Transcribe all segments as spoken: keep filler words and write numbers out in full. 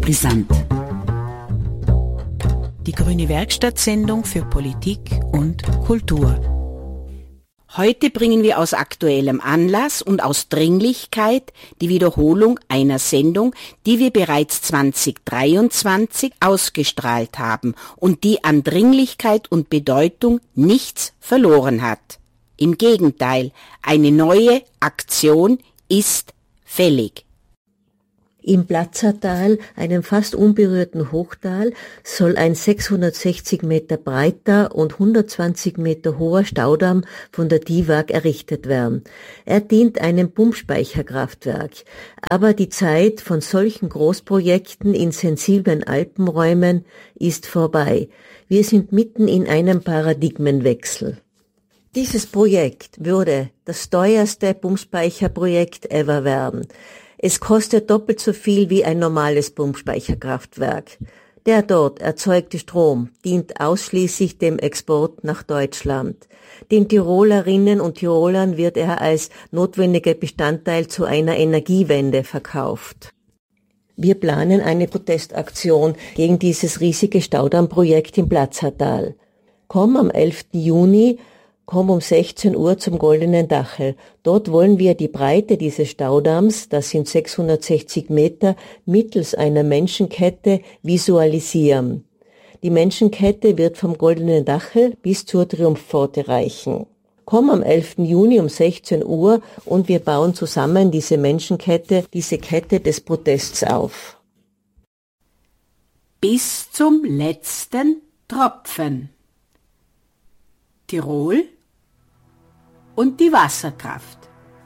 Brisant. Die Grüne Werkstatt-Sendung für Politik und Kultur. Heute bringen wir aus aktuellem Anlass und aus Dringlichkeit die Wiederholung einer Sendung, die wir bereits zweitausenddreiundzwanzig ausgestrahlt haben und die an Dringlichkeit und Bedeutung nichts verloren hat. Im Gegenteil, eine neue Aktion ist fällig. Im Platzertal, einem fast unberührten Hochtal, soll ein sechshundertsechzig Meter breiter und hundertzwanzig Meter hoher Staudamm von der DIWAG errichtet werden. Er dient einem Pumpspeicherkraftwerk. Aber die Zeit von solchen Großprojekten in sensiblen Alpenräumen ist vorbei. Wir sind mitten in einem Paradigmenwechsel. Dieses Projekt würde das teuerste Pumpspeicherprojekt ever werden. Es kostet doppelt so viel wie ein normales Pumpspeicherkraftwerk. Der dort erzeugte Strom dient ausschließlich dem Export nach Deutschland. Den Tirolerinnen und Tirolern wird er als notwendiger Bestandteil zu einer Energiewende verkauft. Wir planen eine Protestaktion gegen dieses riesige Staudammprojekt im Platzertal. Komm am elften Juni Komm um sechzehn Uhr zum Goldenen Dachel. Dort wollen wir die Breite dieses Staudamms, das sind sechshundertsechzig Meter, mittels einer Menschenkette visualisieren. Die Menschenkette wird vom Goldenen Dachel bis zur Triumphpforte reichen. Komm am elften Juni um sechzehn Uhr und wir bauen zusammen diese Menschenkette, diese Kette des Protests auf. Bis zum letzten Tropfen. Tirol und die Wasserkraft.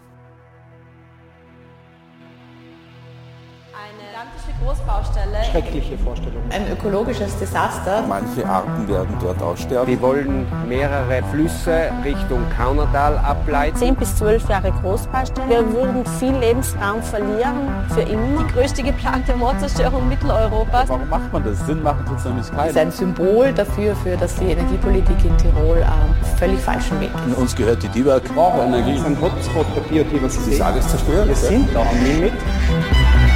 Eine gigantische Großbaustelle. Schreckliche Vorstellung. Ein ökologisches Desaster. Manche Arten werden dort aussterben. Wir wollen mehrere Flüsse Richtung Kaunertal ableiten. Zehn bis zwölf Jahre Großbaustelle. Wir würden viel Lebensraum verlieren, für immer. Die größte geplante Mordzerstörung Mitteleuropas. Warum macht man das? Sinn machen tut es nämlich keiner. Das ist ein Symbol dafür, für, dass die Energiepolitik in Tirol ähm, völlig falschen Weg geht. Uns gehört die DIWAG. Brauche Energie. Das ist ein Hotspot der Biodiversität. Die Sage ist zerstört. Wir sind da am Limit.